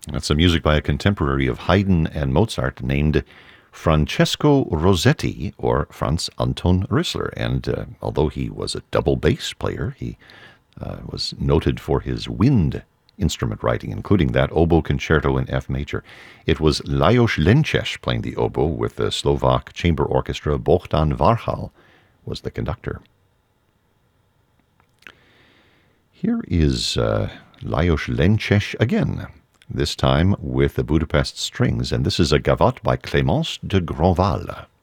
That's some music by a contemporary of Haydn and Mozart named Francesco Rossetti, or Franz Anton Rissler. And although he was a double bass player, he was noted for his wind instrument writing, including that oboe concerto in F major. It was Lajos Lenčeš playing the oboe with the Slovak chamber orchestra. Bohdan Varchal was the conductor. Here is Lajos Lenčeš again, this time with the Budapest Strings, and this is a gavotte by Clémence de Grandval.